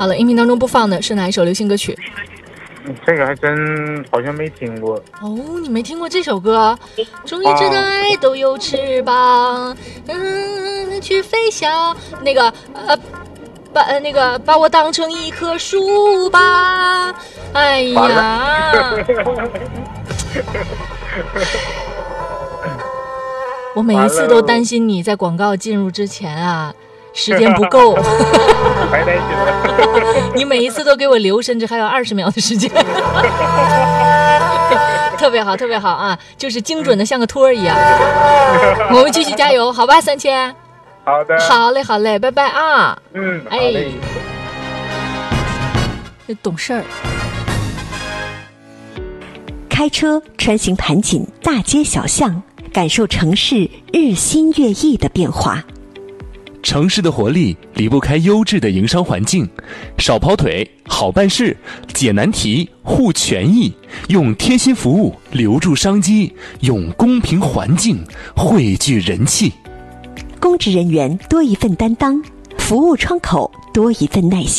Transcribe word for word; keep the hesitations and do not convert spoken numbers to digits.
好了，音频当中播放的是哪一首流行歌曲？ 这个还真好像没听过。 哦，你没听过这首歌？终于知道爱都有翅膀，嗯，去飞翔。那个呃，把呃那个把我当成一棵树吧。哎呀，我每一次都担心你在广告进入之前啊。时间不够， 白担心了。 你每一次都给我留，甚至还有二十秒的时间，特别好，特别好啊！就是精准的像个托儿一样。我们继续加油，好吧，三千。 好的。 好嘞，好嘞，拜拜啊。 嗯， 哎， 好嘞。 懂事儿。 开车穿行盘锦大街小巷，感受城市日新月异的变化。 城市的活力离不开优质的营商环境，少跑腿，好办事，解难题，护权益，用贴心服务留住商机，用公平环境汇聚人气。 公职人员多一份担当，服务窗口多一份耐心。